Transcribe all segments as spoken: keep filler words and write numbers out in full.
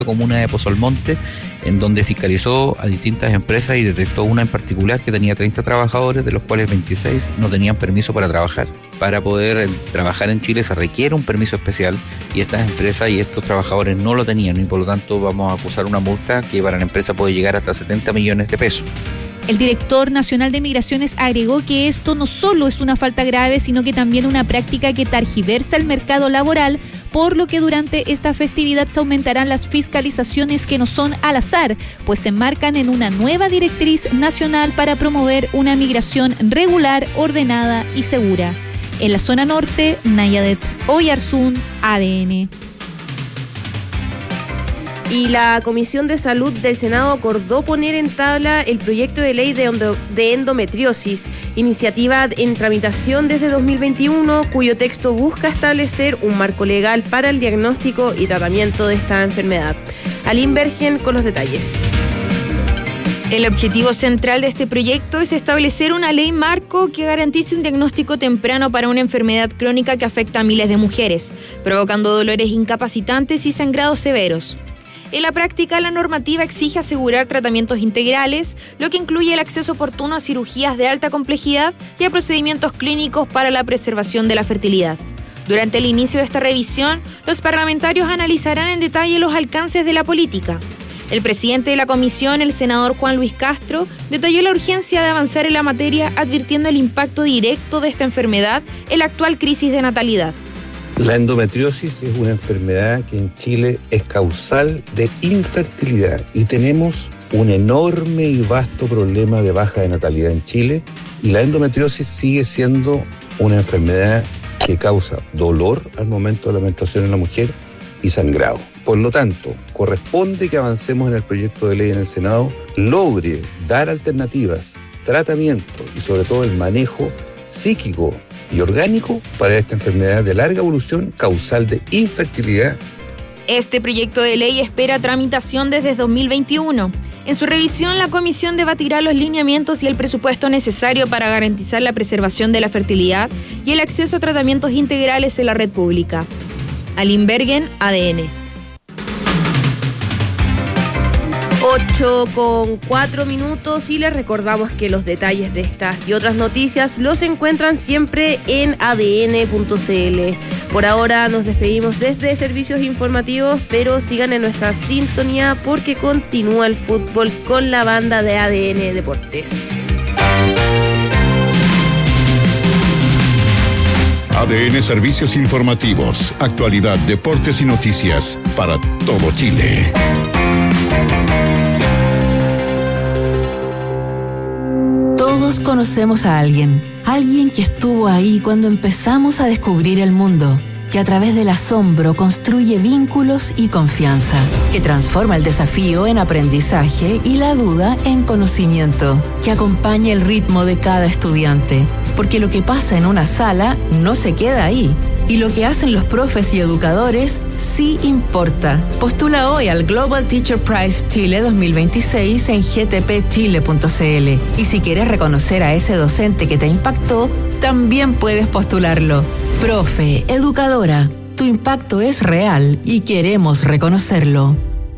comuna de Pozo Almonte, en donde fiscalizó a distintas empresas y detectó una en particular que tenía treinta trabajadores, de los cuales veintiséis no tenían permiso para trabajar. Para poder trabajar en Chile se requiere un permiso especial y estas empresas y estos trabajadores no lo tenían y por lo tanto vamos a acusar una multa que para la empresa puede llegar hasta setenta millones de pesos. El director nacional de Migraciones agregó que esto no solo es una falta grave, sino que también una práctica que targiversa el mercado laboral, por lo que durante esta festividad se aumentarán las fiscalizaciones que no son al azar, pues se enmarcan en una nueva directriz nacional para promover una migración regular, ordenada y segura. En la zona norte, Nayadet Oyarzún, A D N. Y la Comisión de Salud del Senado acordó poner en tabla el proyecto de ley de, endo, de endometriosis, iniciativa en tramitación desde dos mil veintiuno, cuyo texto busca establecer un marco legal para el diagnóstico y tratamiento de esta enfermedad. Aline Bergen con los detalles. El objetivo central de este proyecto es establecer una ley marco que garantice un diagnóstico temprano para una enfermedad crónica que afecta a miles de mujeres, provocando dolores incapacitantes y sangrados severos. En la práctica, la normativa exige asegurar tratamientos integrales, lo que incluye el acceso oportuno a cirugías de alta complejidad y a procedimientos clínicos para la preservación de la fertilidad. Durante el inicio de esta revisión, los parlamentarios analizarán en detalle los alcances de la política. El presidente de la comisión, el senador Juan Luis Castro, detalló la urgencia de avanzar en la materia, advirtiendo el impacto directo de esta enfermedad en la actual crisis de natalidad. La endometriosis es una enfermedad que en Chile es causal de infertilidad y tenemos un enorme y vasto problema de baja de natalidad en Chile, y la endometriosis sigue siendo una enfermedad que causa dolor al momento de la menstruación en la mujer y sangrado. Por lo tanto, corresponde que avancemos en el proyecto de ley en el Senado, logre dar alternativas, tratamiento y sobre todo el manejo psíquico y orgánico para esta enfermedad de larga evolución causal de infertilidad. Este proyecto de ley espera tramitación desde dos mil veintiuno. En su revisión, la comisión debatirá los lineamientos y el presupuesto necesario para garantizar la preservación de la fertilidad y el acceso a tratamientos integrales en la red pública. Aline Bergen, A D N. ocho con cuatro minutos y les recordamos que los detalles de estas y otras noticias los encuentran siempre en a d n punto c l. Por ahora nos despedimos desde Servicios Informativos, pero sigan en nuestra sintonía porque continúa el fútbol con la banda de A D N Deportes. A D N Servicios Informativos, actualidad, deportes y noticias para todo Chile. Todos conocemos a alguien, alguien que estuvo ahí cuando empezamos a descubrir el mundo, que a través del asombro construye vínculos y confianza, que transforma el desafío en aprendizaje y la duda en conocimiento, que acompaña el ritmo de cada estudiante, porque lo que pasa en una sala no se queda ahí. Y lo que hacen los profes y educadores sí importa. Postula hoy al Global Teacher Prize Chile dos mil veintiséis en g t p chile punto c l. Y si quieres reconocer a ese docente que te impactó, también puedes postularlo. Profe, educadora, tu impacto es real y queremos reconocerlo.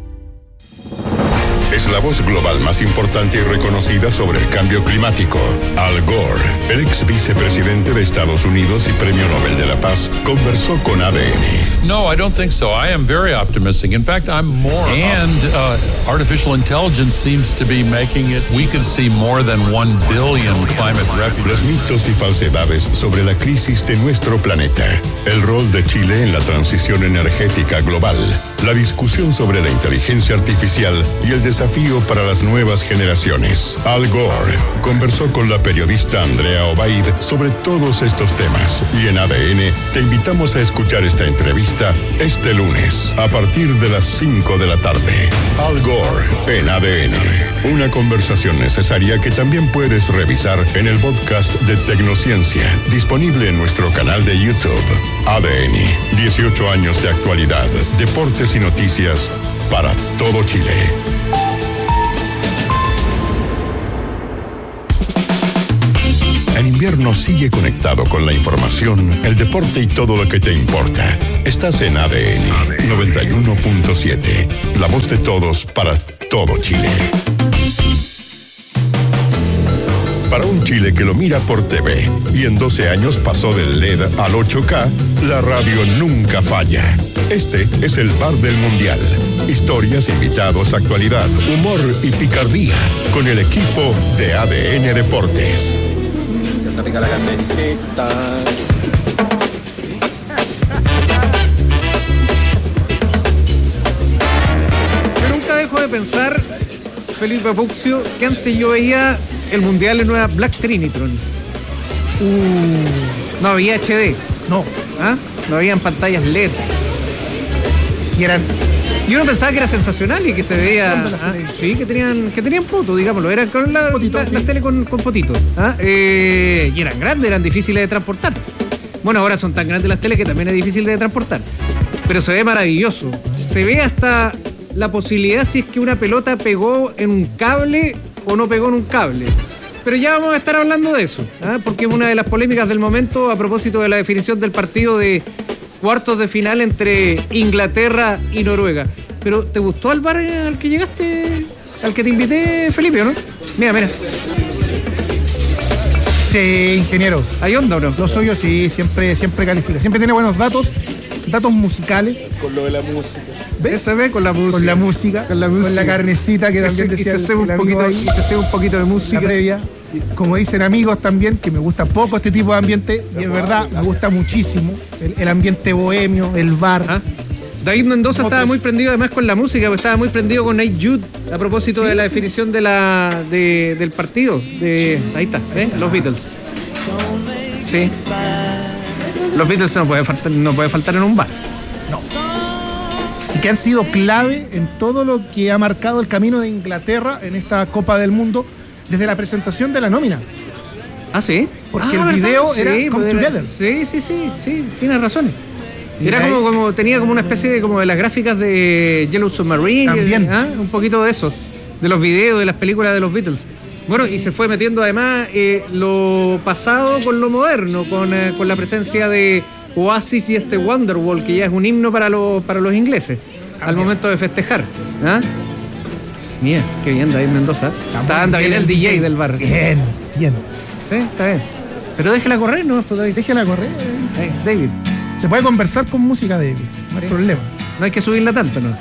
Es la voz global más importante y reconocida sobre el cambio climático. Al Gore, el ex vicepresidente de Estados Unidos y Premio Nobel de la Paz, conversó con A D N. No, I don't think so. I am very optimistic. In fact, I'm more. And uh, artificial intelligence seems to be making it. We could see more than one billion climate refugees. Los mitos y falsedades sobre la crisis de nuestro planeta. El rol de Chile en la transición energética global. La discusión sobre la inteligencia artificial y el desafío para las nuevas generaciones. Al Gore conversó con la periodista Andrea Obaid sobre todos estos temas. Y en A D N te invitamos a escuchar esta entrevista este lunes a partir de las cinco de la tarde. Al Gore en A D N. Una conversación necesaria que también puedes revisar en el podcast de Tecnociencia, disponible en nuestro canal de YouTube. A D N, dieciocho años de actualidad, deportes y noticias para todo Chile. el invierno sigue conectado con la información, el deporte y todo lo que te importa. Estás en A D N noventa y uno punto siete, la voz de todos para todo Chile. Para un Chile que lo mira por T V y en doce años pasó del L E D al ocho K, la radio nunca falla. Este es el Bar del Mundial. Historias, invitados, actualidad, humor y picardía con el equipo de A D N Deportes. Ya pica la carnecita. Yo nunca dejo de pensar, Felipe Puccio, que antes yo veía el Mundial en una Black Trinitron. Uh, no había H D. No. ¿Ah? No habían pantallas L E D. Y eran. Y uno pensaba que era sensacional y que se veía. ¿Ah? Sí, que tenían, que tenían fotos, digámoslo. Eran con la, potito, la, sí. Las tele con, con fotitos. ¿Ah? Eh, y eran grandes, eran difíciles de transportar. Bueno, ahora son tan grandes las teles que también es difícil de transportar. Pero se ve maravilloso. Se ve hasta la posibilidad si es que una pelota pegó en un cable o no pegó en un cable. Pero ya vamos a estar hablando de eso, ¿eh? Porque es una de las polémicas del momento a propósito de la definición del partido de cuartos de final entre Inglaterra y Noruega. Pero ¿te gustó el bar al que llegaste, al que te invité, Felipe, o no? Mira, mira. Sí, ingeniero. ¿Hay onda o no? Lo suyo sí, siempre, siempre califica. Siempre tiene buenos datos, datos musicales. Con lo de la música. ¿Ves? Se ve con la música. Con la música. Con la, música. Con la carnecita que y también se, decía. Y se hace un poquito, y se hace un poquito de música. Previa. Como dicen amigos también, que me gusta poco este tipo de ambiente, y es verdad, me gusta muchísimo el, el ambiente bohemio, el bar. ¿Ah? David Mendoza estaba muy prendido además con la música, porque estaba muy prendido con Nate Judd a propósito ¿Sí? de la definición de la de, del partido. De, sí. Ahí está, ¿eh? Los Beatles. Sí. Los Beatles no puede faltar, no puede faltar en un bar. No. Y que han sido clave en todo lo que ha marcado el camino de Inglaterra en esta Copa del Mundo desde la presentación de la nómina. Ah, sí. Porque ah, el video sí, era Come era, Together. Sí, sí, sí, sí, tienes razón. Era como, como, tenía como una especie de como de las gráficas de Yellow Submarine. También. ¿Ah? Un poquito de eso, de los videos, de las películas de los Beatles. Bueno, y se fue metiendo además eh, lo pasado con lo moderno, con, eh, con la presencia de Oasis y este Wonderwall, que ya es un himno para los, para los ingleses, también, al momento de festejar. ¿Ah? Mira, qué bien David Mendoza. Está anda bien el D J del bar. Bien, bien. Sí, está bien. Pero déjela correr, ¿no? David. Déjela correr. Hey, David. Se puede conversar con música, David. No hay sí. problema. No hay que subirla tanto, ¿no?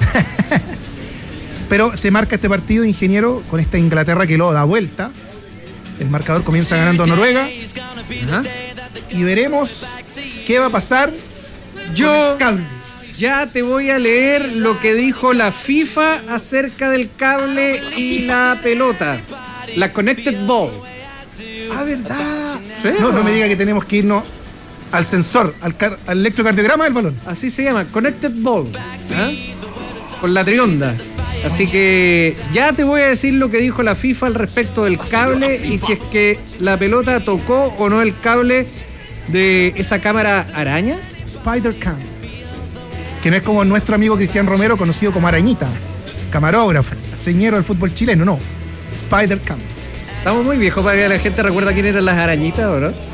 Pero se marca este partido, ingeniero, con esta Inglaterra que lo da vuelta. El marcador comienza ganando Noruega. Ajá. Y veremos qué va a pasar. Yo ya te voy a leer lo que dijo la FIFA acerca del cable y la pelota. La Connected Ball. Ah, ¿verdad? ¿Sí? No, no me diga que tenemos que irnos al sensor, al, car- al electrocardiograma del balón. Así se llama, Connected Ball. ¿Eh? Con la trionda. Así que ya te voy a decir lo que dijo la FIFA al respecto del cable y si es que la pelota tocó o no el cable de esa cámara araña. Spider Cam. Que no es como nuestro amigo Cristian Romero, conocido como Arañita, camarógrafo, señero del fútbol chileno, no. Spider Cam. Estamos muy viejos para que la gente recuerda quién eran las arañitas, ¿o no?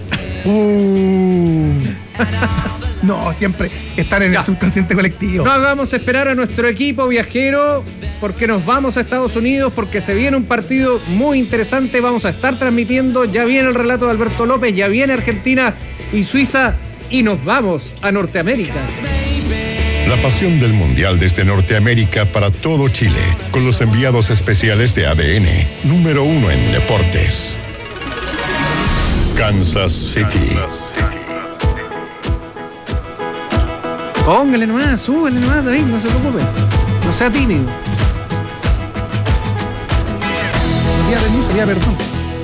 Uh. No, siempre están en ya. el subconsciente colectivo. No hagamos esperar a nuestro equipo viajero porque nos vamos a Estados Unidos, porque se viene un partido muy interesante. Vamos a estar transmitiendo, ya viene el relato de Alberto López, ya viene Argentina y Suiza y nos vamos a Norteamérica. La pasión del Mundial desde Norteamérica para todo Chile, con los enviados especiales de A D N, número uno en deportes. Kansas City. Póngale nomás, súbele nomás, David, no se preocupe. No sea tímido. No había permiso, había perdón.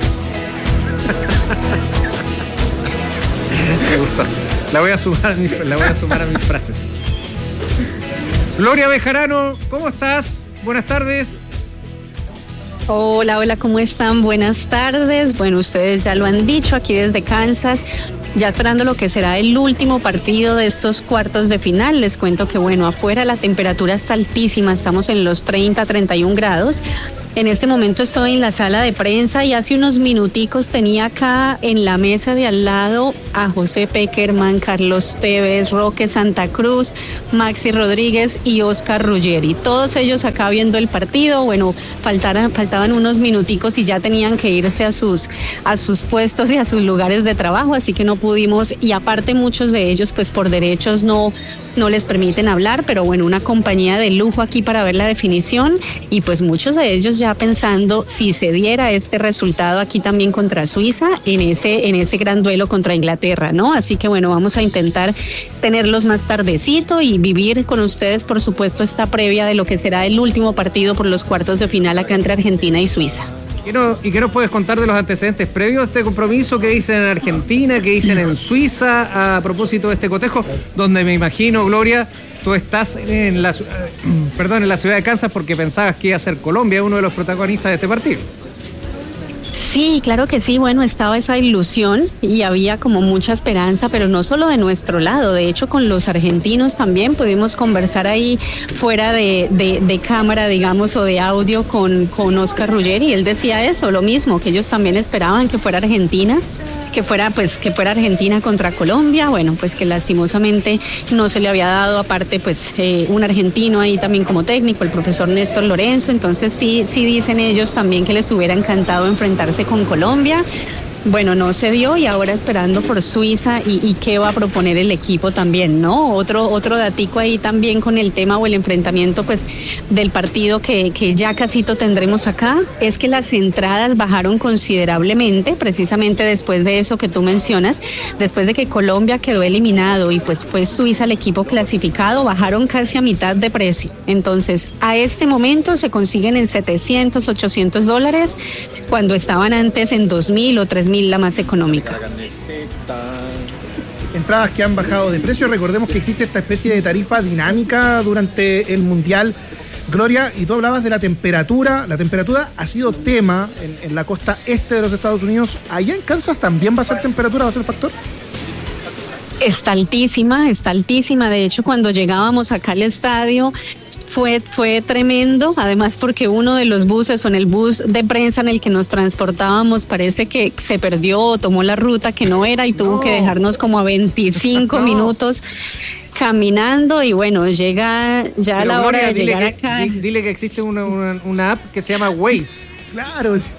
Me gustó. La voy a sumar a mis, la voy a sumar a mis frases. Gloria Bejarano, ¿cómo estás? Buenas tardes. Hola, hola, ¿cómo están? Buenas tardes. Bueno, ustedes ya lo han dicho aquí desde Kansas, ya esperando lo que será el último partido de estos cuartos de final. Les cuento que, bueno, afuera la temperatura está altísima, estamos en los treinta, treinta y un grados. En este momento estoy en la sala de prensa y hace unos minuticos tenía acá en la mesa de al lado a José Peckerman, Carlos Tevez, Roque Santa Cruz, Maxi Rodríguez y Oscar Ruggeri. Todos ellos acá viendo el partido. Bueno, faltaran, faltaban unos minuticos y ya tenían que irse a sus, a sus puestos y a sus lugares de trabajo, así que no pudimos, y aparte muchos de ellos pues por derechos no, no les permiten hablar, pero bueno, una compañía de lujo aquí para ver la definición, y pues muchos de ellos ya pensando si se diera este resultado aquí también contra Suiza en ese, en ese gran duelo contra Inglaterra, ¿no? Así que bueno, vamos a intentar tenerlos más tardecito y vivir con ustedes, por supuesto, esta previa de lo que será el último partido por los cuartos de final acá entre Argentina y Suiza. ¿Y, no, ¿Y qué nos puedes contar de los antecedentes previos a este compromiso? ¿Qué dicen en Argentina? ¿Qué dicen en Suiza a propósito de este cotejo? Donde me imagino, Gloria, tú estás en la, perdón, en la ciudad de Kansas porque pensabas que iba a ser Colombia uno de los protagonistas de este partido. Sí, claro que sí, bueno, estaba esa ilusión y había como mucha esperanza, pero no solo de nuestro lado, de hecho con los argentinos también pudimos conversar ahí fuera de, de, de cámara, digamos, o de audio con, con Oscar Ruggeri, y él decía eso, lo mismo, que ellos también esperaban que fuera Argentina, que fuera pues que fuera Argentina contra Colombia, bueno, pues que lastimosamente no se le había dado, aparte pues eh, un argentino ahí también como técnico, el profesor Néstor Lorenzo, entonces sí, sí dicen ellos también que les hubiera encantado enfrentarse con Colombia. Bueno, no se dio y ahora esperando por Suiza y, y qué va a proponer el equipo también, ¿no? Otro otro datico ahí también con el tema o el enfrentamiento pues del partido que, que ya casito tendremos acá, es que las entradas bajaron considerablemente, precisamente después de eso que tú mencionas, después de que Colombia quedó eliminado y pues fue Suiza el equipo clasificado, bajaron casi a mitad de precio. Entonces, a este momento se consiguen en setecientos, ochocientos dólares, cuando estaban antes en dos mil o tres mil la más económica. Entradas que han bajado de precio. Recordemos que existe esta especie de tarifa dinámica durante el Mundial. Gloria, y tú hablabas de la temperatura. La temperatura ha sido tema en, en la costa este de los Estados Unidos. ¿Allá en Kansas también va a ser temperatura, va a ser factor? Está altísima, está altísima. De hecho, cuando llegábamos acá al estadio fue, fue tremendo, además porque uno de los buses o en el bus de prensa en el que nos transportábamos parece que se perdió o tomó la ruta que no era y tuvo no. que dejarnos como a veinticinco no. minutos caminando, y bueno, llega ya a la hora Gloria, de llegar que, acá. Dile que existe una, una, una app que se llama Waze. Claro, sí.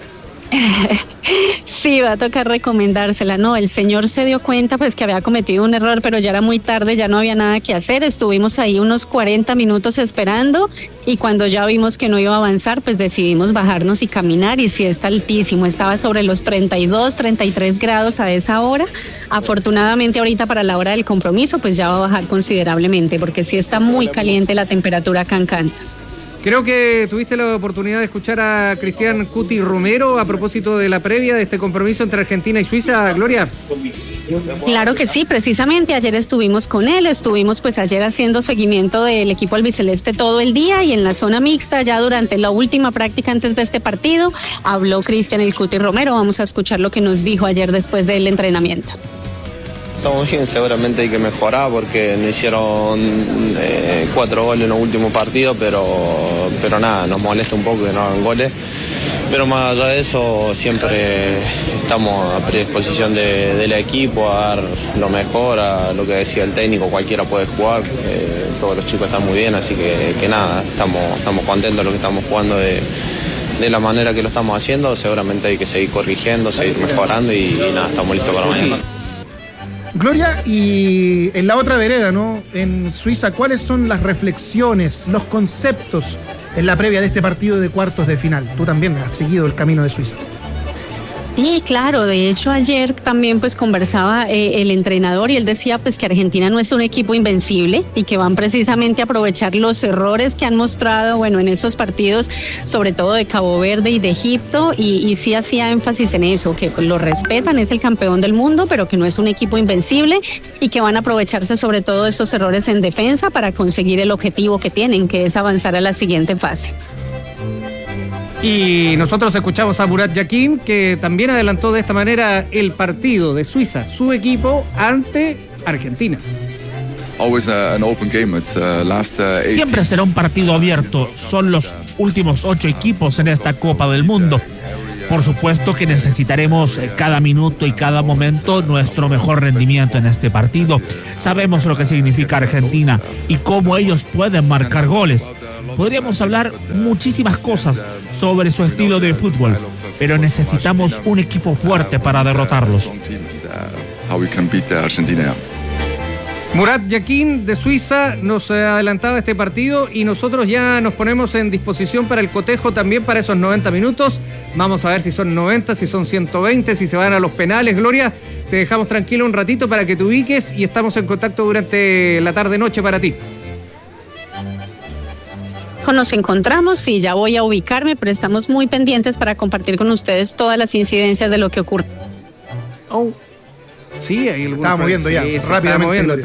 Sí, va a tocar recomendársela. No, el señor se dio cuenta pues que había cometido un error, pero ya era muy tarde, ya no había nada que hacer. Estuvimos ahí unos cuarenta minutos esperando y cuando ya vimos que no iba a avanzar, pues decidimos bajarnos y caminar, y sí está altísimo, estaba sobre los treinta y dos, treinta y tres grados a esa hora. Afortunadamente ahorita para la hora del compromiso pues ya va a bajar considerablemente porque sí está muy caliente la temperatura acá en Kansas. Creo que tuviste la oportunidad de escuchar a Cristian Cuti Romero a propósito de la previa de este compromiso entre Argentina y Suiza, Gloria. Claro que sí, precisamente ayer estuvimos con él, estuvimos pues ayer haciendo seguimiento del equipo albiceleste todo el día, y en la zona mixta ya durante la última práctica antes de este partido habló Cristian el Cuti Romero. Vamos a escuchar lo que nos dijo ayer después del entrenamiento. Estamos bien, seguramente hay que mejorar porque no hicieron eh, cuatro goles en los últimos partidos, pero, pero nada, nos molesta un poco que no hagan goles. Pero más allá de eso, siempre estamos a predisposición de, del equipo a dar lo mejor, a lo que decía el técnico, cualquiera puede jugar, eh, todos los chicos están muy bien, así que, que nada, estamos, estamos contentos de lo que estamos jugando de, de la manera que lo estamos haciendo. Seguramente hay que seguir corrigiendo, seguir mejorando y, y nada, estamos listos para mañana. Gloria, y en la otra vereda, ¿no? En Suiza, ¿cuáles son las reflexiones, los conceptos en la previa de este partido de cuartos de final? Tú también has seguido el camino de Suiza. Sí, claro, de hecho ayer también pues conversaba eh, el entrenador y él decía pues que Argentina no es un equipo invencible y que van precisamente a aprovechar los errores que han mostrado, bueno, en esos partidos, sobre todo de Cabo Verde y de Egipto, y, y sí hacía énfasis en eso, que lo respetan, es el campeón del mundo, pero que no es un equipo invencible y que van a aprovecharse sobre todo de esos errores en defensa para conseguir el objetivo que tienen, que es avanzar a la siguiente fase. Y nosotros escuchamos a Murat Yakin, que también adelantó de esta manera el partido de Suiza, su equipo, ante Argentina. Siempre será un partido abierto. Son los últimos ocho equipos en esta Copa del Mundo. Por supuesto que necesitaremos cada minuto y cada momento nuestro mejor rendimiento en este partido. Sabemos lo que significa Argentina y cómo ellos pueden marcar goles. Podríamos hablar muchísimas cosas sobre su estilo de fútbol, pero necesitamos un equipo fuerte para derrotarlos. Murat Yakin de Suiza nos adelantaba este partido y nosotros ya nos ponemos en disposición para el cotejo también para esos noventa minutos. Vamos a ver si son noventa, si son ciento veinte, si se van a los penales. Gloria, te dejamos tranquilo un ratito para que te ubiques y estamos en contacto durante la tarde-noche para ti. Nos encontramos y ya voy a ubicarme, pero estamos muy pendientes para compartir con ustedes todas las incidencias de lo que ocurre. Oh. Sí, ahí estaba moviendo ya, sí, rápidamente.